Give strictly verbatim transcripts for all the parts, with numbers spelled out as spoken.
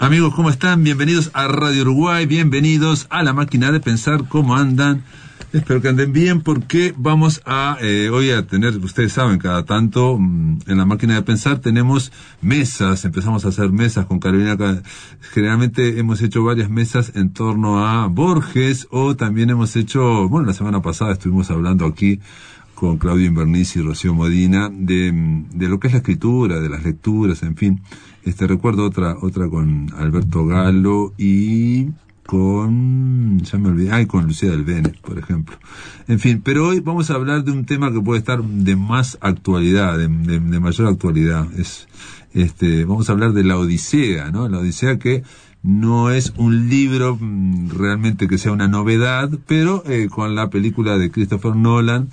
Amigos, ¿cómo están? Bienvenidos a Radio Uruguay, bienvenidos a La Máquina de Pensar. ¿Cómo andan? Espero que anden bien, porque vamos a, eh, hoy a tener, ustedes saben, cada tanto en La Máquina de Pensar tenemos mesas, empezamos a hacer mesas con Carolina. Generalmente hemos hecho varias mesas en torno a Borges, o también hemos hecho, bueno, la semana pasada estuvimos hablando aquí con Claudio Inverniz y Rocío Modina de, de lo que es la escritura, de las lecturas, en fin. Este, recuerdo otra, otra con Alberto Galo y con, ya me olvidé, ay, con Lucía del Bene, por ejemplo. En fin, pero hoy vamos a hablar de un tema que puede estar de más actualidad, de, de, de mayor actualidad. Es, este, vamos a hablar de la Odisea, ¿no? La Odisea, que no es un libro realmente que sea una novedad, pero eh, con la película de Christopher Nolan,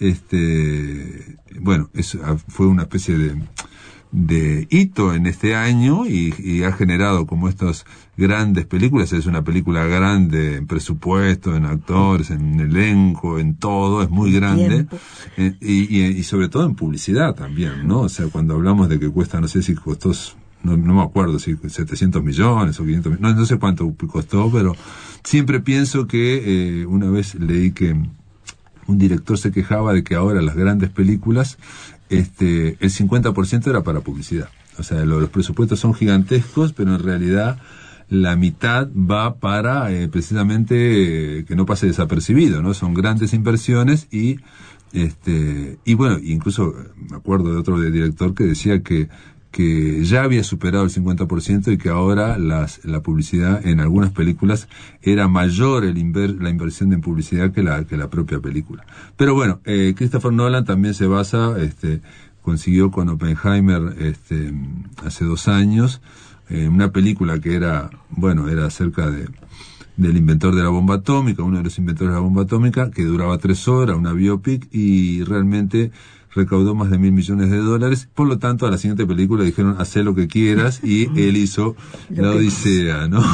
este, bueno, es, fue una especie de de hito en este año y, y ha generado como estas grandes películas. Es una película grande en presupuesto, en actores, en elenco, en todo, es muy grande, eh, y, y, y sobre todo en publicidad también, ¿no? O sea, cuando hablamos de que cuesta, no sé si costó, no, no me acuerdo si setecientos millones o quinientos millones, no, no sé cuánto costó, pero siempre pienso que eh, una vez leí que un director se quejaba de que ahora las grandes películas, este, el cincuenta por ciento era para publicidad. O sea, lo, los presupuestos son gigantescos, pero en realidad la mitad va para eh, precisamente eh, que no pase desapercibido, ¿no? Son grandes inversiones y, este, y bueno, incluso me acuerdo de otro de director que decía que que ya había superado el cincuenta por ciento y que ahora las, la publicidad en algunas películas era mayor el inver, la inversión en publicidad que la, que la propia película. Pero bueno, eh, Christopher Nolan también se basa, este, consiguió con Oppenheimer, este, hace dos años, eh, una película que era, bueno, era acerca de, del inventor de la bomba atómica, uno de los inventores de la bomba atómica, que duraba tres horas, una biopic, y realmente recaudó más de mil millones de dólares. Por lo tanto, a la siguiente película dijeron, haz lo que quieras, y él hizo la Odisea, ¿no?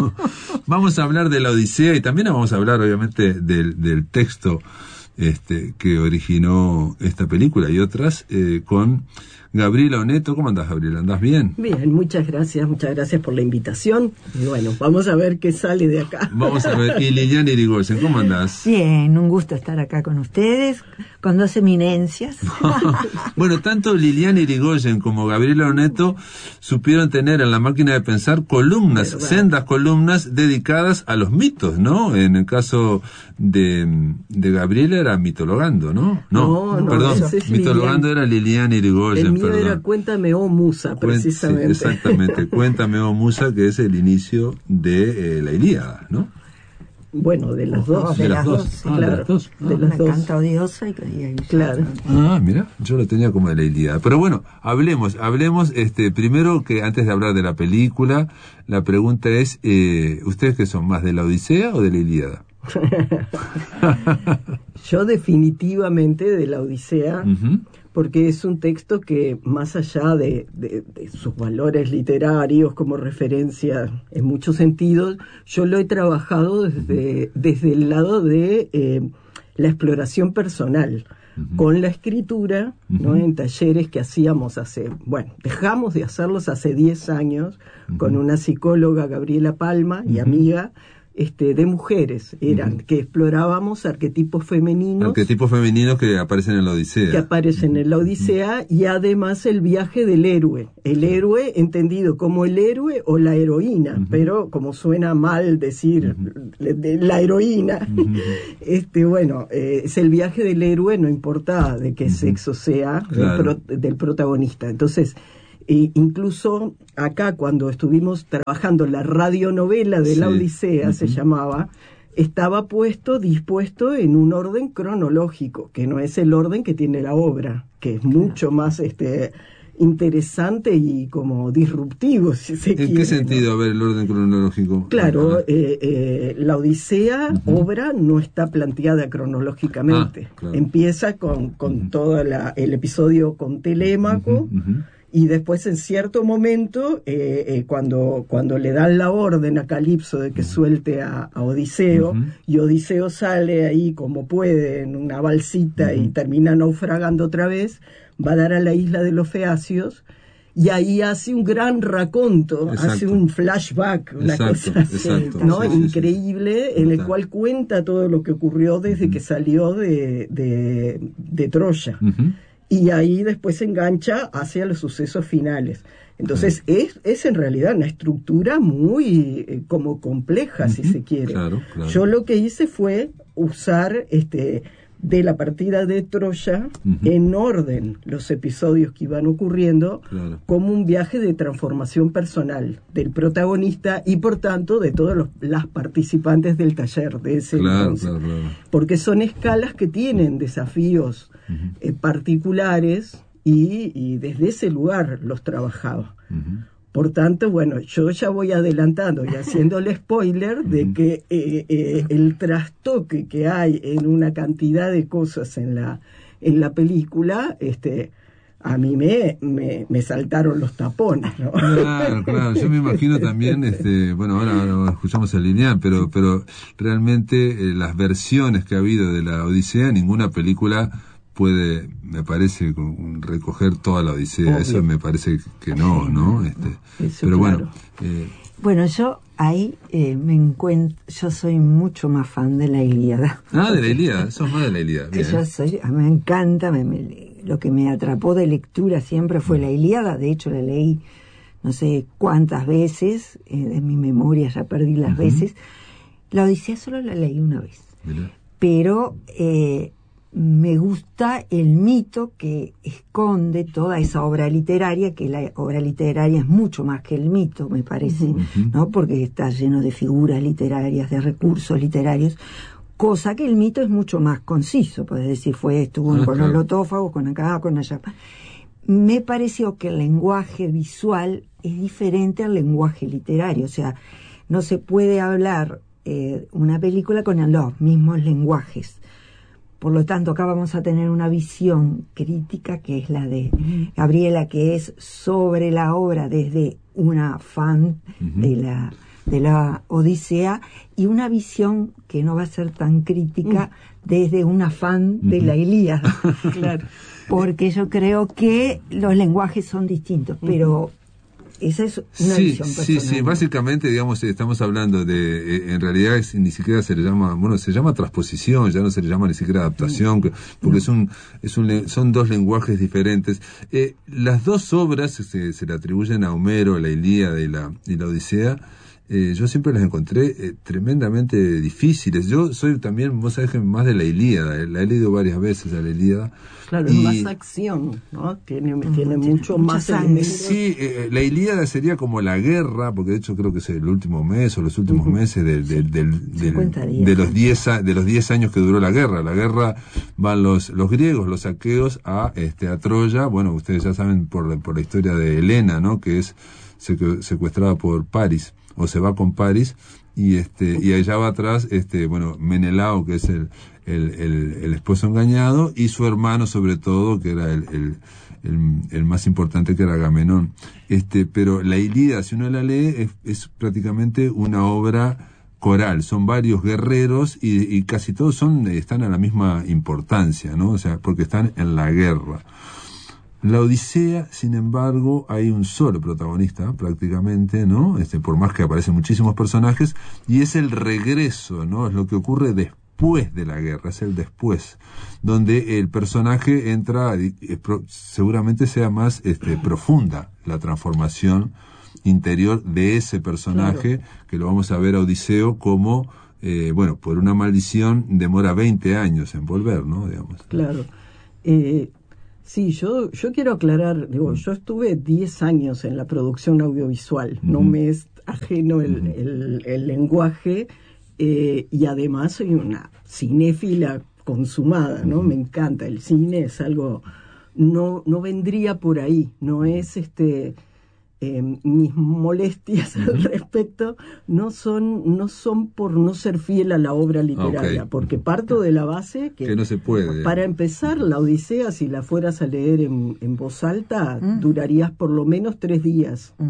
Vamos a hablar de la Odisea y también vamos a hablar, obviamente, del, del texto este que originó esta película y otras, eh, con Gabriela Oneto. ¿Cómo andás, Gabriela? ¿Andás bien? Bien, muchas gracias, muchas gracias por la invitación. Y bueno, vamos a ver qué sale de acá. Vamos a ver. Y Liliana Irigoyen, ¿cómo andás? Bien, un gusto estar acá con ustedes, con dos eminencias. Bueno, tanto Liliana Irigoyen como Gabriela Oneto supieron tener en La Máquina de Pensar columnas, ¿verdad? Sendas columnas dedicadas a los mitos, ¿no? En el caso de, de Gabriela era mitologando, ¿no? No, no, no perdón, es mitologando Liliana. Era Liliana Irigoyen. El mío perdón. era Cuéntame, oh Musa, precisamente. Sí, exactamente, Cuéntame, oh Musa, que es el inicio de eh, la Ilíada, ¿no? Bueno, de las dos. De, de las las dos, dos, sí, ah, claro. de las dos. Ah, de las una dos. canta odiosa y, y claro. Ah, mira, yo lo tenía como de la Ilíada. Pero bueno, hablemos, hablemos, este, primero que antes de hablar de la película, la pregunta es, eh, ¿ustedes qué son, más de la Odisea o de la Ilíada? Yo definitivamente de la Odisea, Uh-huh. porque es un texto que, más allá de, de, de sus valores literarios como referencia en muchos sentidos, yo lo he trabajado desde, desde el lado de eh, la exploración personal, uh-huh. con la escritura, uh-huh. ¿no? En talleres que hacíamos hace, bueno, dejamos de hacerlos hace diez años, uh-huh. con una psicóloga, Gabriela Palma, y uh-huh. amiga, Este, de mujeres, eran, uh-huh. que explorábamos arquetipos femeninos. Arquetipos femeninos que aparecen en la Odisea. Que aparecen en la Odisea, uh-huh. y además el viaje del héroe. El héroe entendido como el héroe o la heroína, uh-huh. pero como suena mal decir uh-huh. de la heroína, uh-huh. este, bueno, eh, es el viaje del héroe, no importa de qué uh-huh. sexo sea, claro. del, pro, del protagonista. Entonces, E incluso acá, cuando estuvimos trabajando la radionovela de sí. la Odisea, uh-huh. se llamaba, estaba puesto, dispuesto en un orden cronológico, que no es el orden que tiene la obra, que es mucho más este interesante y como disruptivo, si se quiere. ¿En qué sentido, ¿no? A ver, el orden cronológico? Claro, ah, eh, eh, la Odisea, uh-huh. obra, no está planteada cronológicamente. Ah, claro. Empieza con, con uh-huh. todo la, el episodio con Telémaco, uh-huh. Uh-huh. y después en cierto momento, eh, eh, cuando, cuando le dan la orden a Calipso de que suelte a, a Odiseo, uh-huh. y Odiseo sale ahí como puede en una balsita uh-huh. y termina naufragando otra vez, va a dar a la isla de los Feacios, y ahí hace un gran raconto, exacto. hace un flashback, una exacto, cosa así, exacto, ¿no? sí, sí, increíble, sí. en el Total. cual cuenta todo lo que ocurrió desde uh-huh. que salió de, de, de Troya. Uh-huh. Y ahí después se engancha hacia los sucesos finales. Entonces, claro. es, es en realidad una estructura muy eh, como compleja, uh-huh. si se quiere. Claro, claro. Yo lo que hice fue usar este de la partida de Troya uh-huh. en orden los episodios que iban ocurriendo, claro. como un viaje de transformación personal del protagonista y por tanto de todas las participantes del taller de ese claro, entonces. Claro, claro. Porque son escalas que tienen desafíos uh-huh. eh, particulares y, y desde ese lugar los trabajaba. Uh-huh. Por tanto, bueno, yo ya voy adelantando y haciéndole spoiler de uh-huh. que eh, eh, el trastoque que hay en una cantidad de cosas en la en la película, este, a mí me, me, me saltaron los tapones, ¿no? Claro, claro. Yo me imagino también, este, bueno, ahora, ahora escuchamos a Lilian, pero, pero realmente eh, las versiones que ha habido de la Odisea, ninguna película puede, me parece, recoger toda la Odisea. Obvio. Eso me parece que no, ¿no? Este, Eso, pero claro. bueno. Eh, bueno, yo ahí eh, me encuentro, yo soy mucho más fan de la Ilíada. Ah, de la Ilíada, sos más de la Ilíada. Bien. Yo soy, me encanta, me, me, lo que me atrapó de lectura siempre fue la Ilíada. De hecho, la leí no sé cuántas veces, eh, de mi memoria ya perdí las uh-huh. veces. La Odisea solo la leí una vez. Mira. Pero eh, me gusta el mito que esconde toda esa obra literaria, que la obra literaria es mucho más que el mito, me parece, uh-huh. ¿no? Porque está lleno de figuras literarias, de recursos literarios, cosa que el mito es mucho más conciso, puedes decir, fue, estuvo ah, con claro. los lotófagos, con acá, con allá. Me pareció que el lenguaje visual es diferente al lenguaje literario, o sea, no se puede hablar eh, una película con los mismos lenguajes. Por lo tanto, acá vamos a tener una visión crítica que es la de Gabriela, que es sobre la obra desde una fan uh-huh. de la de la Odisea, y una visión que no va a ser tan crítica uh-huh. desde una fan uh-huh. de la Ilíada. Claro. Porque yo creo que los lenguajes son distintos, pero uh-huh. esa es una sí, visión personal. Sí, sí, básicamente, digamos, estamos hablando de, eh, en realidad es, ni siquiera se le llama, bueno, se llama transposición, ya no se le llama ni siquiera adaptación, que, porque no. es un, es un, son dos lenguajes diferentes. Eh, las dos obras se, se le atribuyen a Homero, la Ilíada y la, y la Odisea. Eh, yo siempre las encontré eh, tremendamente difíciles. Yo soy también, vos sabés que más de la Ilíada, eh, la he leído varias veces a la Ilíada. Claro, y, es más acción, ¿no? Tiene, uh-huh. tiene mucho más sangre. Sí, eh, la Ilíada sería como la guerra, porque de hecho creo que es el último mes o los últimos uh-huh. meses de, de, de, de, de, de los diez de los diez años que duró la guerra. La guerra van los los griegos, los aqueos a este a Troya. Bueno, ustedes ya saben por por la historia de Helena, ¿no? Que es secuestrada por París, o se va con París, y este y allá va atrás este bueno Menelao, que es el el, el, el esposo engañado, y su hermano sobre todo, que era el, el, el, el más importante, que era Agamenón. Este, pero la Ilíada, si uno la lee, es, es prácticamente una obra coral, son varios guerreros y, y casi todos son están a la misma importancia, ¿no? O sea, porque están en la guerra. La Odisea, sin embargo, hay un solo protagonista, prácticamente, ¿no? Este, por más que aparecen muchísimos personajes, y es el regreso, ¿no? Es lo que ocurre después de la guerra, es el después, donde el personaje entra, seguramente sea más este, profunda la transformación interior de ese personaje, claro. que lo vamos a ver a Odiseo como, eh, bueno, por una maldición demora veinte años en volver, ¿no? Digamos. Claro. Eh... Sí, yo yo quiero aclarar, digo, yo estuve diez años en la producción audiovisual, uh-huh. no me es ajeno el, uh-huh. el, el lenguaje, eh, y además soy una cinéfila consumada, ¿no? Uh-huh. Me encanta el cine, es algo, no no vendría por ahí, no es este eh, mis molestias uh-huh. al respecto no son no son por no ser fiel a la obra literaria, okay. porque parto de la base que, que no se puede. Para empezar, la Odisea, si la fueras a leer en, en voz alta, uh-huh. durarías por lo menos tres días uh-huh. eh,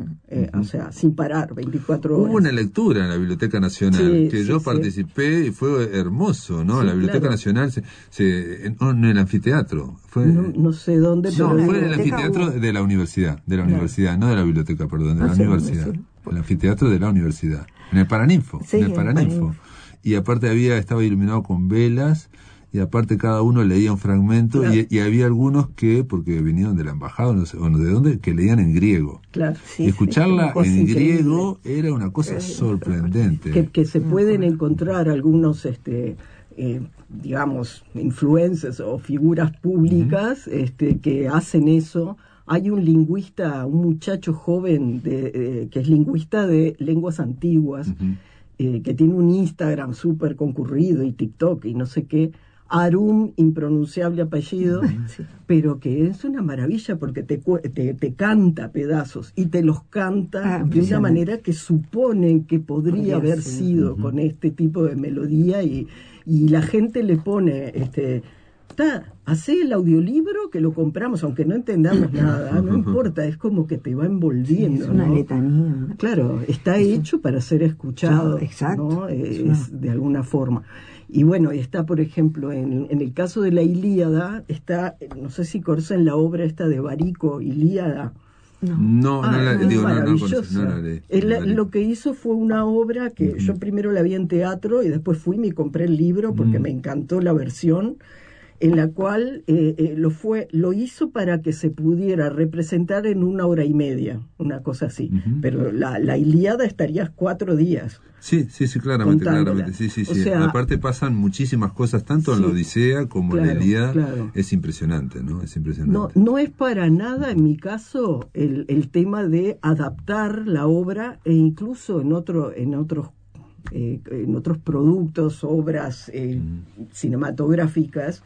uh-huh. o sea, sin parar, veinticuatro horas. Hubo una lectura en la Biblioteca Nacional, sí, que sí, yo sí. participé y fue hermoso, ¿no? Sí, la Biblioteca claro. Nacional, se, se, en, en el anfiteatro. Fue, no, no sé dónde, pero... No, fue en el anfiteatro hubo... de la universidad, de la claro. universidad, no de la biblioteca, perdón, de ah, la sí, universidad. Sí. El anfiteatro de la universidad, en el Paraninfo, sí, en el Paraninfo. Paraninfo. Y aparte había, estaba iluminado con velas, y aparte cada uno leía un fragmento, claro. y, y había algunos que, porque vinieron de la embajada, no sé, o no de dónde, que leían en griego. Claro, sí, y escucharla sí, en griego era una cosa eh, sorprendente. Que, que se pueden encontrar algunos, este, eh, digamos, influencers o figuras públicas uh-huh. este, que hacen eso. Hay un lingüista, un muchacho joven de, eh, que es lingüista de lenguas antiguas, uh-huh. eh, que tiene un Instagram súper concurrido y TikTok y no sé qué, Arum, impronunciable apellido, sí. pero que es una maravilla porque te, te, te canta pedazos y te los canta ah, de una manera que suponen que podría, podría haber ser. sido uh-huh. con este tipo de melodía y, y la gente le pone, este, está, hace el audiolibro que lo compramos, aunque no entendamos nada, no importa, es como que te va envolviendo. Sí, es una ¿no? letanía. Claro, está sí. hecho para ser escuchado, claro, exacto, ¿no? Es, de alguna forma. Y bueno, está, por ejemplo, en, en el caso de la Ilíada, está, no sé si conocen la obra esta de Barico, Ilíada. No, no, ah, no la, digo, no, no, no la leí. Él, lo que hizo fue una obra que uh-huh. yo primero la vi en teatro y después fui y me compré el libro porque uh-huh. me encantó la versión, en la cual eh, eh, lo fue lo hizo para que se pudiera representar en una hora y media, una cosa así. Uh-huh. Pero la, la Ilíada estarías cuatro días. Sí, sí, sí, claramente, claramente. Sí, sí, sí. O sea, aparte pasan muchísimas cosas, tanto sí, en la Odisea como claro, en la Ilíada. Claro. Es impresionante, ¿no? Es impresionante. No, no es para nada, en mi caso, el, el tema de adaptar la obra e incluso en otro, en otros eh, en otros productos, obras eh, uh-huh. cinematográficas,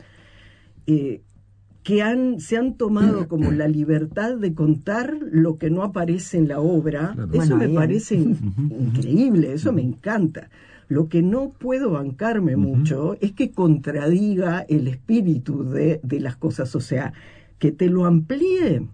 Eh, que han, se han tomado como la libertad de contar lo que no aparece en la obra. Claro. Eso bueno, me parece in, increíble, eso me encanta. Lo que no puedo bancarme uh-huh. mucho es que contradiga el espíritu de, de las cosas, o sea, que te lo amplíe,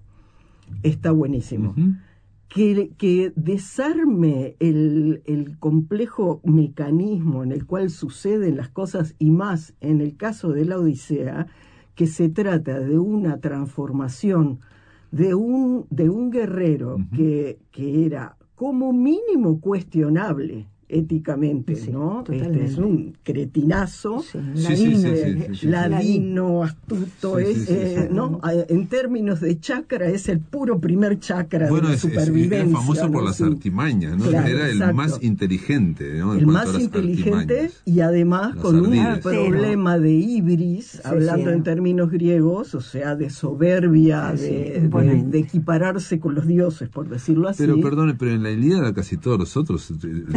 está buenísimo. Uh-huh. Que, que desarme el, el complejo mecanismo en el cual suceden las cosas, y más en el caso de la Odisea, que se trata de una transformación de un, de un guerrero uh-huh. que, que era como mínimo cuestionable éticamente, sí, ¿no? Este es un cretinazo, sí, ladino, sí, sí, sí, sí, sí, ladino, astuto, sí, es, sí, sí, eh, sí. ¿no? En términos de chakra es el puro primer chakra bueno, de es, supervivencia. Era famoso ¿no? por las artimañas, ¿no? Claro, era exacto. el más inteligente, ¿no? El más inteligente artimañas. Y además las con ardides. Un problema de ibris, sí, hablando sí, en términos griegos, o sea, de soberbia, sí, de, sí, de, de equipararse con los dioses, por decirlo así. Pero perdone, pero en la Ilíada casi todos los otros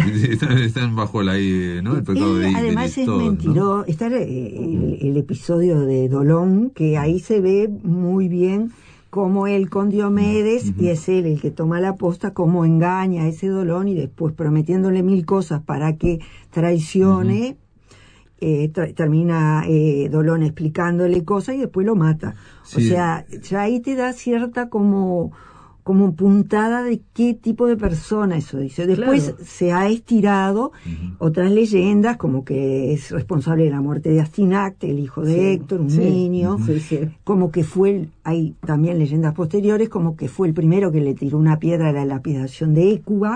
están bajo la, ¿no? El pecado de además es todos, mentiroso. ¿no? Está el, el, el episodio de Dolón, que ahí se ve muy bien cómo él con Diomedes, uh-huh. y es él el que toma la posta, cómo engaña a ese Dolón y después prometiéndole mil cosas para que traicione, uh-huh. eh, tra- termina eh, Dolón explicándole cosas y después lo mata. Sí. O sea, ya ahí te da cierta como... como puntada de qué tipo de persona eso dice. Después claro. se ha estirado uh-huh. otras leyendas, como que es responsable de la muerte de Astinacte, el hijo de sí, Héctor, un sí, niño, uh-huh. sí, sí. como que fue, el, hay también leyendas posteriores, como que fue el primero que le tiró una piedra a la lapidación de Écuba.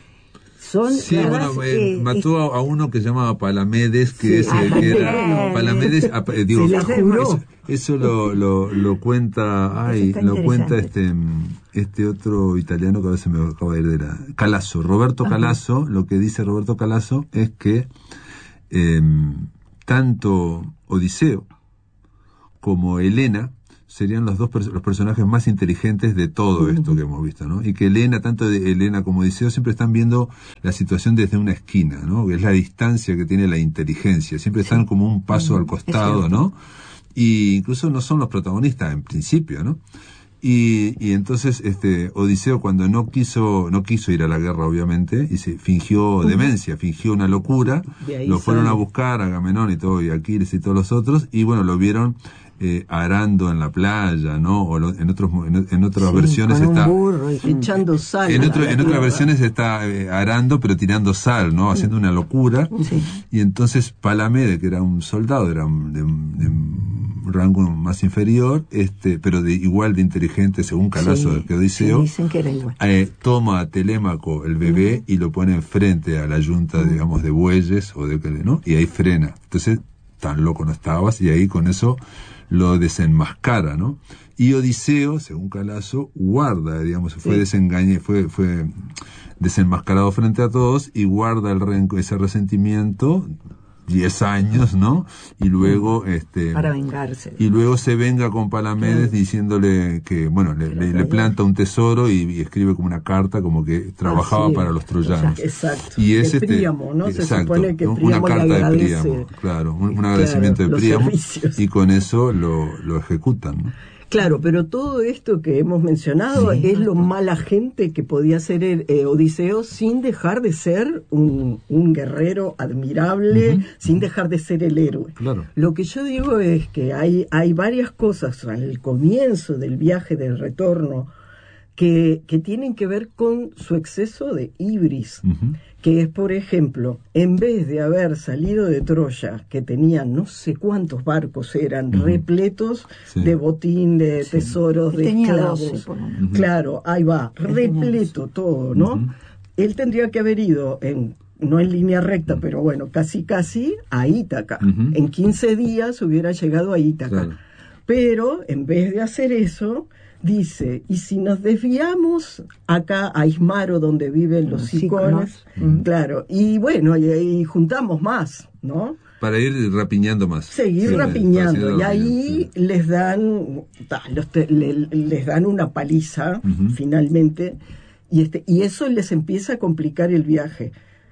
Son, sí, bueno, eh, eh, mató a, a uno que se llamaba Palamedes, que, sí, es, que era Palamedes, eh, digo, eso, eso lo, lo, lo cuenta, ay, lo cuenta este este otro italiano que a veces me acaba de ir de la Calasso, Roberto Calasso. Ajá. Lo que dice Roberto Calasso es que eh, tanto Odiseo como Helena serían los dos pers- los personajes más inteligentes de todo esto que hemos visto, ¿no? Y que Helena, tanto de Helena como Odiseo, siempre están viendo la situación desde una esquina, ¿no? Que es la distancia que tiene la inteligencia. Siempre están sí. como un paso uh-huh. al costado, ¿no? Y incluso no son los protagonistas en principio, ¿no? Y, y entonces, este, Odiseo cuando no quiso, no quiso ir a la guerra, obviamente, y se fingió uh-huh. demencia, fingió una locura, lo fueron sale. a buscar, Agamenón y todo, y Aquiles y todos los otros, y bueno, lo vieron eh, arando en la playa, ¿no? O lo, en otros en, en otras Sí, versiones con un está burro y con- echando sal. en, a otro, la en otras tierra. versiones está eh, arando pero tirando sal, ¿no? Haciendo una locura. Sí. Y entonces Palamede, que era un soldado, era un- de, un- de un rango más inferior, este, pero de igual de inteligente según Calazo Sí, que Odiseo, sí, dicen que era igual. eh, toma a Telémaco, el bebé, y lo pone enfrente a la yunta, digamos, de bueyes, o de, ¿no? Y ahí frena. Entonces, tan loco no estabas, y ahí con eso lo desenmascara, ¿no? Y Odiseo, según Calazo, guarda, digamos, fue Sí. desengañe, fue, fue desenmascarado frente a todos, y guarda el renco, ese resentimiento, diez años, ¿no? Y luego, este... Para vengarse. Y luego se venga con Palamedes diciéndole que, bueno, le, le- le planta un tesoro y, y escribe como una carta como que trabajaba Así es. para los troyanos. Exacto. Y es De este, Príamo, ¿no? Se exacto, supone que una Príamo le carta de agradece, Príamo, claro, un, un agradecimiento claro, de los Príamo, servicios. y con eso lo, lo ejecutan, ¿no? Claro, pero todo esto que hemos mencionado Sí. es lo mala gente que podía ser eh, Odiseo sin dejar de ser un, un guerrero admirable, Ujú. sin dejar de ser el héroe. Claro. Lo que yo digo es que hay, hay varias cosas al comienzo del viaje del retorno que, que tienen que ver con su exceso de ibris. Ujú. Que es, por ejemplo, en vez de haber salido de Troya, que tenían no sé cuántos barcos eran, Ujú. repletos Sí. de botín, de tesoros, Él de tenía esclavos. doce, por lo menos. Claro, ahí va, Él tenía repleto todo, ¿no? Ujú. Él tendría que haber ido, en, no en línea recta, pero bueno, casi casi, a Ítaca. Ujú. En quince días hubiera llegado a Ítaca. Claro. Pero, en vez de hacer eso, dice, y si nos desviamos acá a Ismaro, donde viven los Los sicones, síconos. claro, y bueno, y, y juntamos más, ¿no? Para ir rapiñando más. Seguir Sí, para rapiñando, seguir y ahí rapiñando, les dan ta, los te- le- les dan una paliza, Ujú. finalmente, y, este, y eso les empieza a complicar el viaje.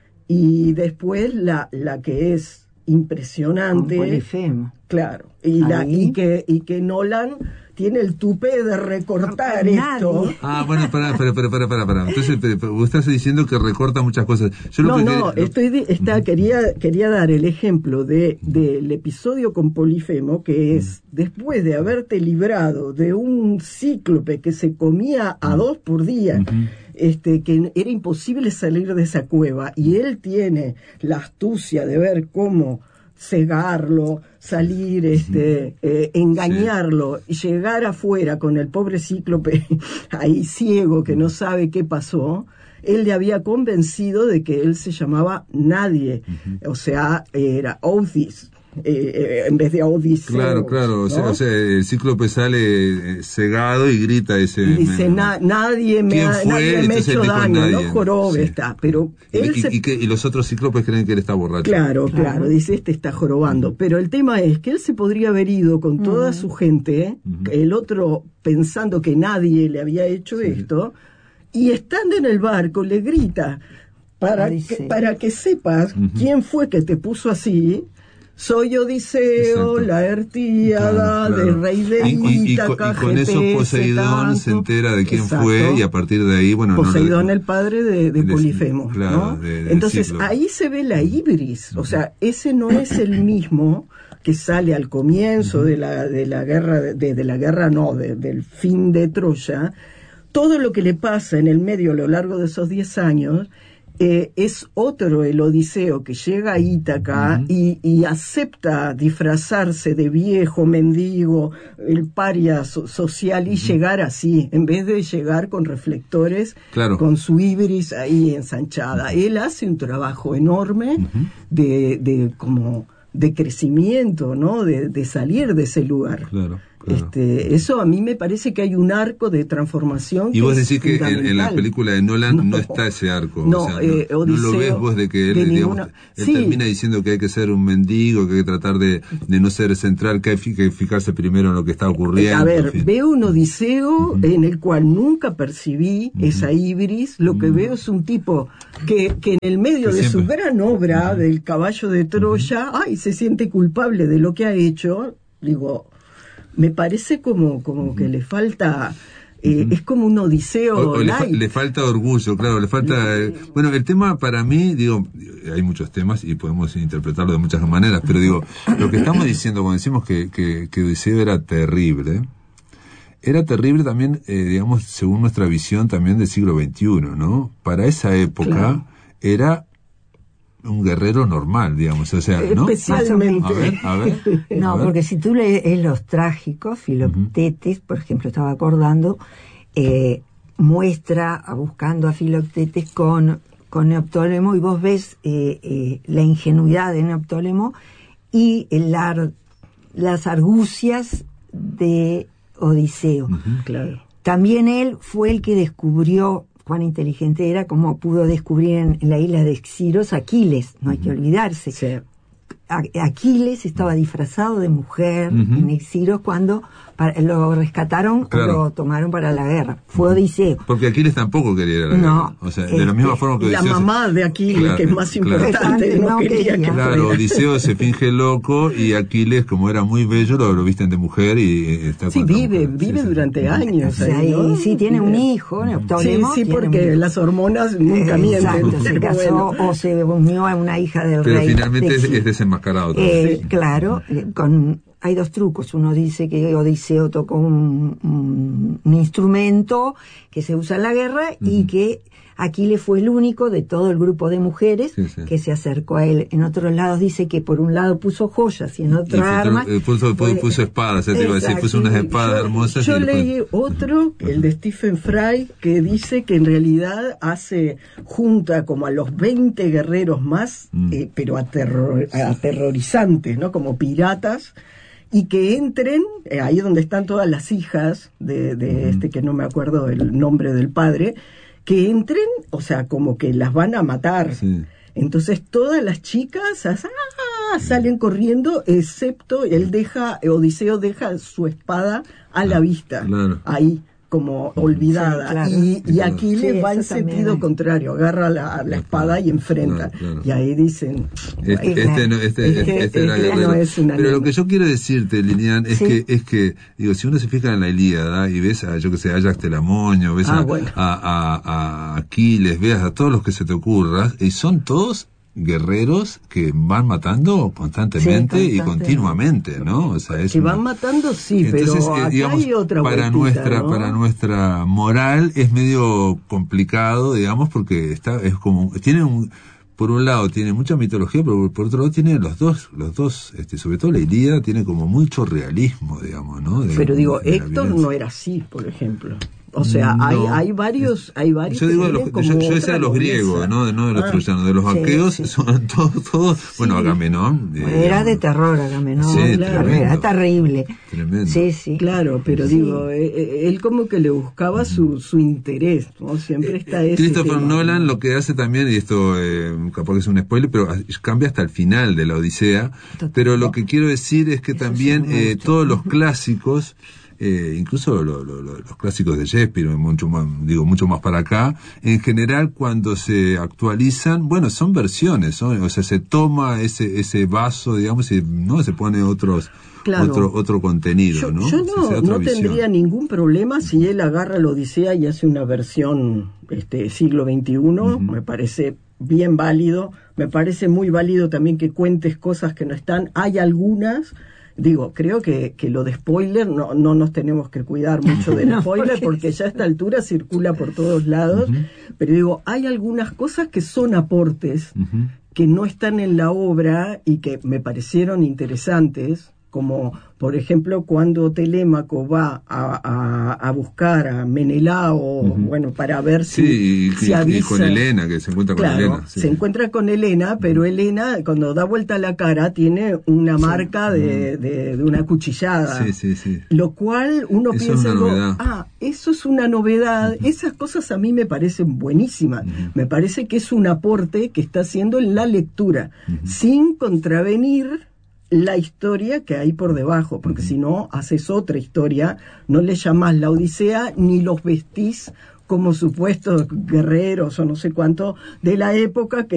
Y después la, la que es Con impresionante, Polifemo. claro, y, la, Ahí. y, que, y que Nolan tiene el tupé de recortar Nadie. esto. Ah, bueno, pará, pará, pará, pará, pará, pará. Entonces, pero- pero vos estás diciendo que recorta muchas cosas. Yo lo No, que no, quería- lo- estoy di- está, quería, quería dar el ejemplo de, del episodio con Polifemo, que es después de haberte librado de un cíclope que se comía a dos por día, Ujú. este, que era imposible salir de esa cueva, y él tiene la astucia de ver cómo cegarlo, salir, este, eh, engañarlo, y llegar afuera con el pobre cíclope ahí ciego que no sabe qué pasó. Él le había convencido de que él se llamaba Nadie, o sea, era Odis, eh, eh, en vez de Odiseo. Claro, claro, o, sea, ¿no? o sea, el cíclope sale eh, cegado y grita ese... Y dice, me- "Na- nadie me ¿Quién ha, fue? nadie me ha Entonces él hecho dijo, daño, "Nadie". no jorobe Sí. está", pero Y, él y- se... y que- y los otros cíclopes creen que él está borracho. Claro, Claro. claro, dice, este está jorobando. Pero el tema es que él se podría haber ido con toda su gente, Ujú. el otro pensando que nadie le había hecho esto, y estando en el barco le grita, para, Odiseo. que, para que sepas Ujú. quién fue que te puso así. Soy Odiseo, Exacto. la Ertíada, Claro, claro. del rey de Y- y- y co- Ítaca, y con eso G P S Poseidón se tanto. entera de quién Exacto. fue, y a partir de ahí, bueno... no le- Poseidón, el padre de, de de- Polifemo, claro, ¿no? de- del Entonces cíclope. ahí se ve la ibris, o sea, ese no es el mismo que sale al comienzo de la de la guerra de, de la guerra no, de- del fin de Troya. Todo lo que le pasa en el medio a lo largo de esos diez años eh, es otro el Odiseo que llega a Ítaca Ujú. y, y acepta disfrazarse de viejo, mendigo, el paria so- social y llegar así, en vez de llegar con reflectores, Claro. con su ibris ahí ensanchada. Él hace un trabajo enorme Ujú. de, de como de crecimiento, ¿no? De, de salir de ese lugar. Claro, claro. Este, eso a mí me parece que hay un arco de transformación. Y vos es decís que en, en la fundamental. película de Nolan no, No. está ese arco. No, o sea, eh, no, no lo Odiseo, ves vos de que él, de digamos, ninguna- él Sí. termina diciendo que hay que ser un mendigo, que hay que tratar de, de no ser central, que hay fi- que fijarse primero en lo que está ocurriendo. A ver, en fin. veo un Odiseo en el cual nunca percibí esa ibris. Lo que veo es un tipo que, que en el medio Que de su siempre- gran obra del caballo de Troya, ay, se siente culpable de lo que ha hecho. Digo, me parece como, como que le falta Eh, uh-huh. Es como un Odiseo o, o le, fa- light. le falta orgullo, claro, le falta... Eh, bueno, el tema para mí, digo, hay muchos temas y podemos interpretarlo de muchas maneras, pero digo, lo que estamos diciendo cuando decimos que, que, que Odiseo era terrible, era terrible también, eh, digamos, según nuestra visión también del siglo veintiuno, ¿no? Para esa época claro. era... un guerrero normal, digamos, o sea, ¿no? Especialmente. A ver, a ver. No, a ver. porque si tú lees los trágicos, Filoctetes, uh-huh. por ejemplo, estaba acordando, eh, muestra a, buscando a Filoctetes con, con Neoptólemo, y vos ves eh, eh, la ingenuidad de Neoptólemo y el ar, las argucias de Odiseo. Uh-huh. Claro. También él fue el que descubrió cuán inteligente era, como pudo descubrir en, en la isla de Sciros Aquiles, no hay que olvidarse. Sí. A, Aquiles estaba disfrazado de mujer uh-huh. en Sciros cuando para, lo rescataron claro. o lo tomaron para la guerra. Fue Odiseo. Porque Aquiles tampoco quería ir a la no, guerra. O sea, de la misma forma que Odiseo... La mamá de Aquiles, claro, que es más importante, claro. no, no quería, quería que Claro, fuera. Odiseo se finge loco y Aquiles, como era muy bello, lo, lo visten de mujer y está Sí, con vive, mujer. vive sí, durante sí. años. O sea, ahí, ¿no? y sí, tiene un hijo, Neoptólemo. Sí, sí, porque un... las hormonas nunca mienten. Exacto, se casó bueno. o se unió a una hija del Pero rey. finalmente de es, Egipto. es desenmascarado también. Eh, Sí. Claro, eh, con, hay dos trucos. Uno dice que Odiseo tocó un, un, un instrumento que se usa en la guerra uh-huh. y que Aquiles fue el único de todo el grupo de mujeres sí, sí. que se acercó a él. En otros lados dice que por un lado puso joyas y en otra armas. Eh, puso, puso, puso espadas, eh, te iba a decir, puso unas espadas yo, hermosas. Yo y leí después... otro, el de Stephen Fry, que dice que en realidad hace, junta como a los veinte guerreros más, mm. eh, pero aterror, aterrorizantes, ¿no? Como piratas, y que entren, eh, ahí donde están todas las hijas de, de mm. este, que no me acuerdo el nombre del padre, que entren, o sea, como que las van a matar. Sí. Entonces todas las chicas ¡ah! Salen corriendo, excepto él deja, Odiseo deja su espada a la vista, claro. ahí, como olvidada. Sí, claro. Y, y Aquiles sí, va en también. sentido contrario, agarra la, la espada y enfrenta. Claro, claro. Y ahí dicen... Este, este, no, este, este, este era este guerrero. no es una Pero nena. lo que yo quiero decirte, Lilian, es sí. que, es que, digo, si uno se fija en la Ilíada y ves a, yo que sé, a Ajax Telamonio, ves Ah, a, bueno. a, a, a Aquiles, ves a todos los que se te ocurra, y son todos guerreros que van matando constantemente sí, y continuamente, ¿no? O sea, es que una... van matando, sí, Entonces, pero eh, acá digamos, hay otra para vueltita, nuestra ¿no? para nuestra moral es medio complicado, digamos, porque está es como tiene un por un lado tiene mucha mitología, pero por otro lado tiene los dos los dos este sobre todo la Ilíada tiene como mucho realismo, digamos, ¿no? De, pero digo, de Héctor no era así, por ejemplo. O sea, no. hay, hay varios, hay varios. Yo digo, de los, yo, yo decía de los griegos, ¿no? De, no de los ah, troyanos, de los sí, aqueos, sí. son todos, todos, sí. Bueno, Agamenón. Eh, era de terror Agamenón, sí, claro, era terrible. Tremendo. Sí, sí. Claro, pero sí. digo, eh, él como que le buscaba su, su interés, ¿no? Siempre está ese Christopher tema, Nolan ¿no? lo que hace también, y esto eh, capaz que es un spoiler, pero cambia hasta el final de la Odisea. Total. Pero lo que quiero decir es que Eso también eh, todos los clásicos, Eh, incluso lo, lo, lo, los clásicos de Shakespeare, mucho más, digo, mucho más para acá, en general cuando se actualizan, bueno, son versiones, ¿no? O sea, se toma ese ese vaso, digamos, y no se pone otros claro. otro otro contenido, yo, ¿no? Yo no, o sea, no tendría ningún problema si él agarra la Odisea y hace una versión este siglo veintiuno, uh-huh. Me parece bien válido, me parece muy válido también que cuentes cosas que no están, hay algunas. Digo, creo que, que lo de spoiler no, no nos tenemos que cuidar mucho del no, spoiler porque... porque ya a esta altura circula por todos lados, uh-huh. Pero digo, hay algunas cosas que son aportes uh-huh. que no están en la obra y que me parecieron interesantes, como por ejemplo cuando Telémaco va a, a, a buscar a Menelao, uh-huh. Bueno, para ver si, sí, y, si avisa. Y con Helena, que se encuentra con claro, Helena. Sí. Se encuentra con Helena, pero Helena cuando da vuelta la cara tiene una marca sí. de, de, de una cuchillada. Sí, sí, sí. Lo cual uno eso piensa, es una ah, eso es una novedad. Uh-huh. Esas cosas a mí me parecen buenísimas. Uh-huh. Me parece que es un aporte que está haciendo en la lectura, uh-huh. sin contravenir la historia que hay por debajo, porque uh-huh. si no, haces otra historia, no le llamás la Odisea ni los vestís como supuestos guerreros o no sé cuánto de la época que